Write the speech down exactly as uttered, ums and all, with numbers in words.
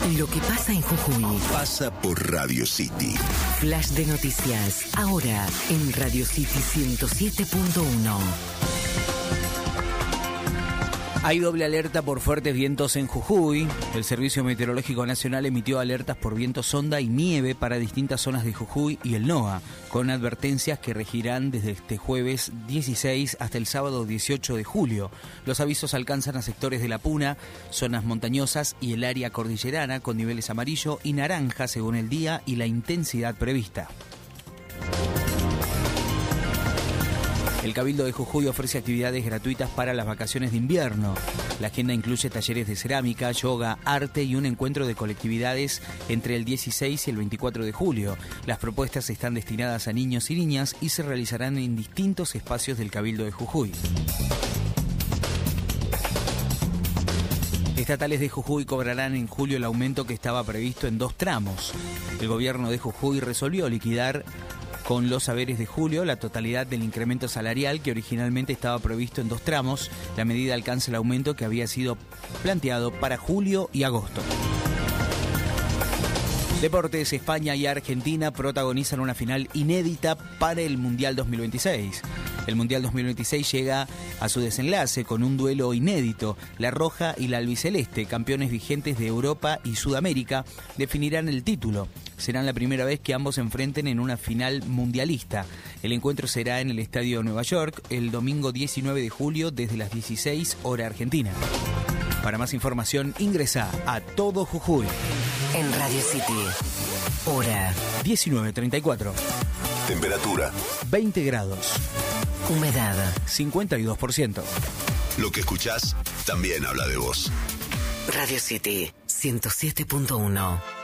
Lo que pasa en Jujuy pasa por Radio City. Flash de noticias, ahora en Radio City ciento siete punto uno. Hay doble alerta por fuertes vientos en Jujuy. El Servicio Meteorológico Nacional emitió alertas por viento sonda y nieve para distintas zonas de Jujuy y el NOA, con advertencias que regirán desde este jueves dieciséis hasta el sábado dieciocho de julio. Los avisos alcanzan a sectores de La Puna, zonas montañosas y el área cordillerana con niveles amarillo y naranja según el día y la intensidad prevista. El Cabildo de Jujuy ofrece actividades gratuitas para las vacaciones de invierno. La agenda incluye talleres de cerámica, yoga, arte y un encuentro de colectividades entre el dieciséis y el veinticuatro de julio. Las propuestas están destinadas a niños y niñas y se realizarán en distintos espacios del Cabildo de Jujuy. Estatales de Jujuy cobrarán en julio el aumento que estaba previsto en dos tramos. El gobierno de Jujuy resolvió liquidar con los haberes de julio la totalidad del incremento salarial que originalmente estaba previsto en dos tramos. La medida alcanza el aumento que había sido planteado para julio y agosto. Deportes, España y Argentina protagonizan una final inédita para el Mundial dos mil veintiséis. El Mundial dos mil veintiséis llega a su desenlace con un duelo inédito. La roja y la albiceleste, campeones vigentes de Europa y Sudamérica, definirán el título. Será la primera vez que ambos se enfrenten en una final mundialista. El encuentro será en el Estadio Nueva York el domingo diecinueve de julio desde las dieciséis hora argentina. Para más información ingresa a Todo Jujuy. En Radio City, hora diecinueve treinta y cuatro. Temperatura veinte grados. Humedad cincuenta y dos por ciento. Lo que escuchás también habla de vos. Radio City ciento siete punto uno.